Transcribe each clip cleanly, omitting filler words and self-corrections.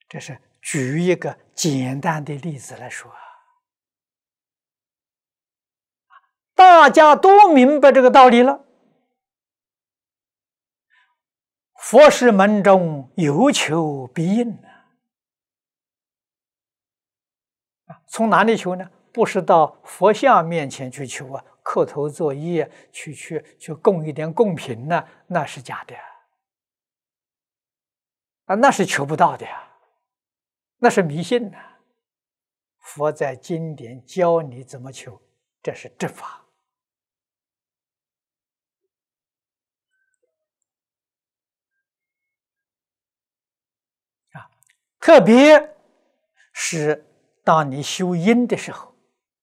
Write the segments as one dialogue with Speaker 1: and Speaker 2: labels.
Speaker 1: 这是举一个简单的例子来说啊，大家都明白这个道理了。佛事门中有求必应从哪里求呢？不是到佛像面前去求啊，磕头作揖，去供一点贡品呢，那是假的那是求不到的呀，那是迷信呐。佛在经典教你怎么求，这是正法特别是当你修因的时候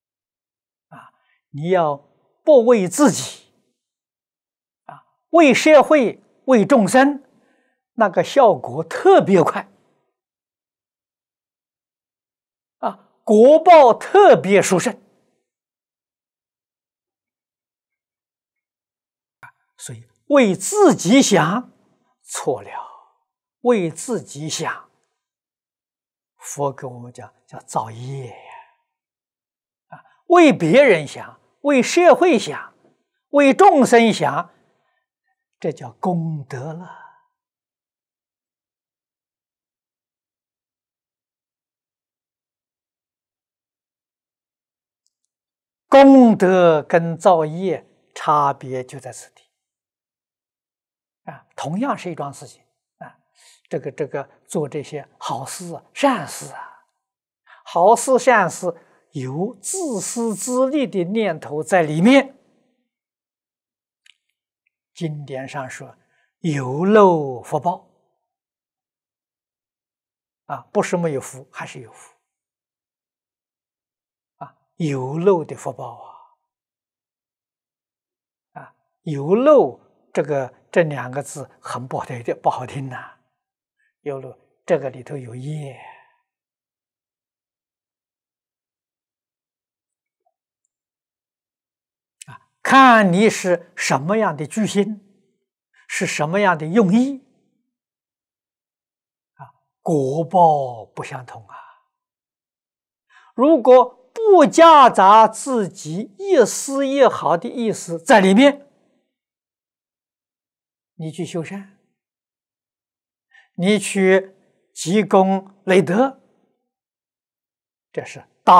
Speaker 1: 你要不为自己为社会为众生，那个效果特别快果报特别殊胜所以为自己想错了，为自己想，佛跟我们讲叫造业呀为别人想，为社会想，为众生想，这叫功德了。功德跟造业差别就在此地同样是一桩事情这个做这些好事善事好事善事有自私自利的念头在里面，经典上说有漏福报不是没有福，还是有福有漏的福报有漏这两个字很不好听有漏这个里头有业看你是什么样的居心，是什么样的用意果报不相同如果不夹杂自己一丝一毫的意思在里面，你去修善，你去积功累德，这是